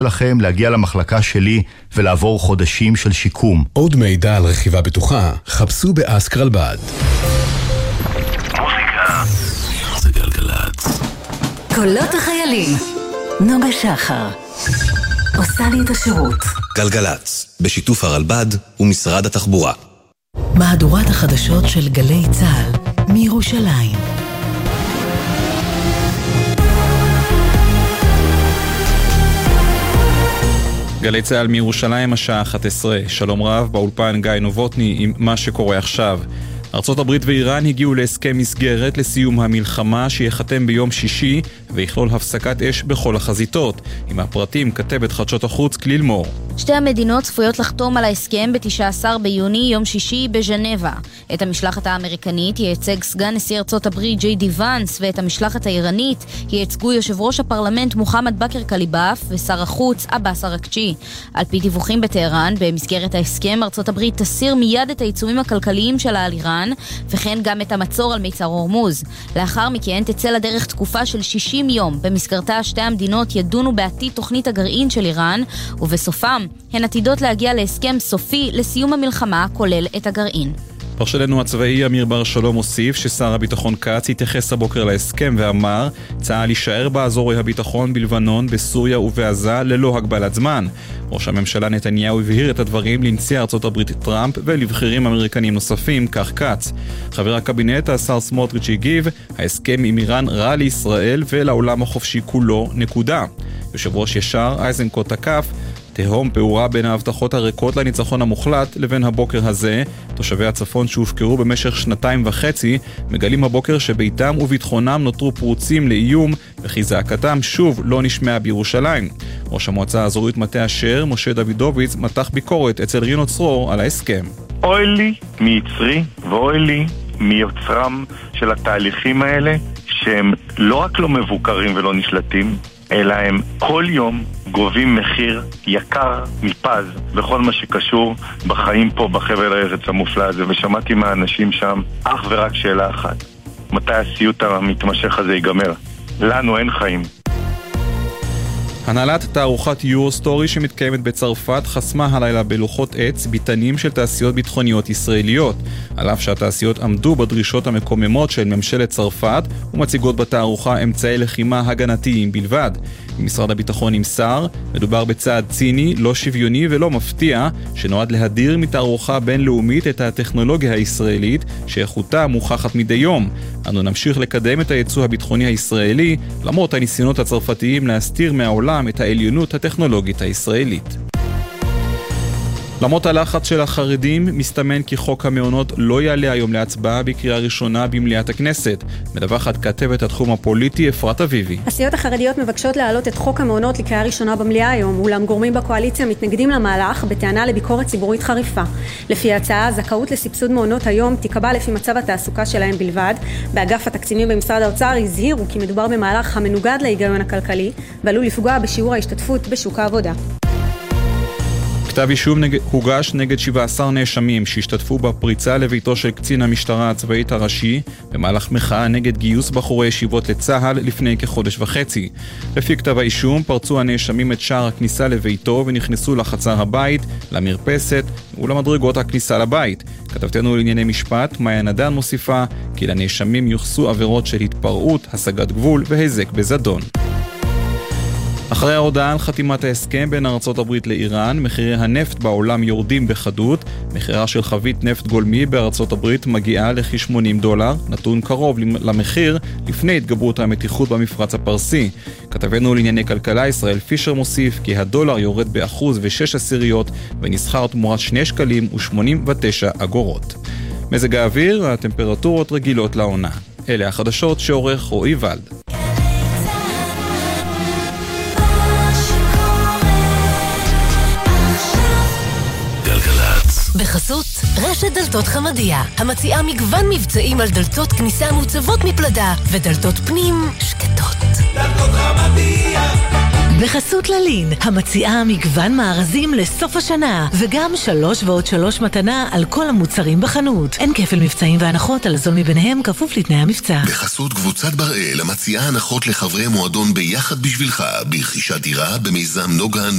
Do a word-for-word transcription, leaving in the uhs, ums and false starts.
לכם להגיע למחלקה שלי ולעבור חודשים של שיקום. עוד מידע על רכיבה בטוחה, חפשו באסק רלב"ד. מוזיקה זה גלגלצ. קולות החיילים, נוגה שחר עושה לי את השירות. גלגלצ, בשיתוף הרלב"ד ומשרד התחבורה. מהדורת החדשות של גלי צה"ל מירושלים. גלי צה"ל מירושלים, השעה אחת עשרה. שלום רב, באולפן גיא נובוטני עם מה שקורה עכשיו. ארצות הברית ואיראן הגיעו להסכם מסגרת לסיום המלחמה שיחתם ביום שישי ויכלול הפסקת אש בכל החזיתות. עם הפרטים כתבת חדשות החוץ כליל מור. שתי המדינות צפויות לחתום על ההסכם ב-תשעה עשר ביוני, יום שישי, בז'נבה. את המשלחת האמריקנית ייצג סגן נשיא ארצות הברית ג'יי די ואנס, ואת המשלחת האיראנית ייצגו יושב ראש הפרלמנט מוחמד בכר קליבאף ושר החוץ עבאס אראקצ'י. על פי דיווחים בטהרן, במסגרת ההסכם ארצות הברית תסיר מיד את העיצומים הכלכליים שלה על איראן, וכן גם את המצור על מיצר הורמוז. לאחר מכן תצא לדרך תקופה של שישים יום, במסגרתה שתי המדינות ידונו בעתיד תוכנית הגרעין של איראן, ובסופם הן עתידות להגיע להסכם סופי לסיום המלחמה כולל את הגרעין. פרשלנו הצבאי אמיר בר שלום הוסיף ששר הביטחון קץ התייחס הבוקר להסכם ואמר צה"ל יישאר באזורי הביטחון בלבנון, בסוריה ובעזה ללא הגבלת זמן. ראש הממשלה נתניהו הבהיר את הדברים לנשיא ארצות הברית טראמפ ולבחירים אמריקנים נוספים, כך קץ. חבר הקבינט השר סמוטריץ' הגיב, ההסכם עם איראן רע לישראל ולעולם החופשי כולו, נקודה. יושב ראש ישר אייזנקוט תקף תהום פעורה בין ההבטחות הריקות לניצחון המוחלט לבין הבוקר הזה. תושבי הצפון שהופקרו במשך שנתיים וחצי מגלים הבוקר שביתם וביטחונם נותרו פרוצים לאיום, וכי זעקתם שוב לא נשמעה בירושלים. ראש המועצה האזורית מטה אשר, משה דוידוביץ, מתח ביקורת אצל רינו צרור על ההסכם. אוי לי מיצרי ואוי לי מיוצרם של התהליכים האלה, שהם לא רק לא מבוקרים ולא נשלטים, אלא הם כל יום גובים מחיר יקר מפז בכל מה שקשור בחיים פה בחבל הארץ המופלא הזה. ושמעתי מהאנשים שם אך ורק שאלה אחת: מתי הסיוט המתמשך הזה ייגמר? לנו אין חיים. הנהלת תערוכת יורוסטורי שמתקיימת בצרפת חסמה הלילה בלוחות עץ ביטנים של תעשיות ביטחוניות ישראליות, על אף שהתעשיות עמדו בדרישות המקוממות של ממשלת צרפת ומציגות בתערוכה אמצעי לחימה הגנתיים בלבד. משרד הביטחון נמסר, מדובר בצעד ציני, לא שוויוני ולא מפתיע, שנועד להדיר מתערוכה בינלאומית את הטכנולוגיה הישראלית שאיכותה מוכחת מדי יום. אנו נמשיך לקדם את הייצוא הביטחוני הישראלי למרות הניסיונות הצרפתיים להסתיר מהעולם את העליונות הטכנולוגית הישראלית. למרות הלחץ של החרדים, מסתמן כי חוק המעונות לא יעלה היום להצבעה בקריאה ראשונה במליאת הכנסת. מדווחת כתבת התחום הפוליטי אפרת אביבי. הסיעות החרדיות מבקשות להעלות את חוק המעונות לקריאה ראשונה במליאה היום, אולם גורמים בקואליציה מתנגדים למהלך בטענה לביקורת ציבורית חריפה. לפי ההצעה, זכאות לסבסוד מעונות היום תיקבע לפי מצב התעסוקה שלהם בלבד. באגף התקציבים במשרד האוצר הזהירו כי מדובר במהלך המנוגד להיגיון הכלכלי ועלול לפגוע בשיעור ההשתתפות בשוק העבודה. כתב אישום נג... הוגש נגד שבעה עשר נאשמים שהשתתפו בפריצה לביתו של קצין המשטרה הצבאית הראשי במהלך מחאה נגד גיוס בחורי ישיבות לצה"ל לפני כחודש וחצי. לפי כתב האישום פרצו הנאשמים את שער הכניסה לביתו ונכנסו לחצר הבית, למרפסת ולמדרגות הכניסה לבית. כתבתנו לענייני משפט מאיה נדן מוסיפה כי לנאשמים יוחסו עבירות של התפרעות, השגת גבול והזק בזדון. אחרי ההודעה על חתימת ההסכם בין ארצות הברית לאיראן, מחירי הנפט בעולם יורדים בחדות. מחירה של חבית נפט גולמי בארצות הברית מגיעה לכ-שמונים דולר, נתון קרוב למחיר לפני התגברות המתיחות במפרץ הפרסי. כתבנו לענייני כלכלה ישראל פישר מוסיף כי הדולר יורד באחוז ושש עשיריות ונסחר תמורת שני שקלים ושמונים ותשע אגורות. מזג האוויר, הטמפרטורות רגילות לעונה. אלה החדשות שעורך רועי ולד. בחסות רשת דלתות חמדיה, המציעה מגוון מבצעים על דלתות כניסה מוצבות מפלדה ודלתות פנים שקטות. דלתות חמדיה בחסות ללין, המציעה מגוון מארזים לסוף השנה, וגם שלוש ועוד שלוש מתנה על כל המוצרים בחנות. אין כפל מבצעים והנחות על זול מביניהם, כפוף לתנאי המבצע. בחסות קבוצת בראל, המציעה הנחות לחברי מועדון ביחד בשבילך, ברכישת דירה במיזם נוגה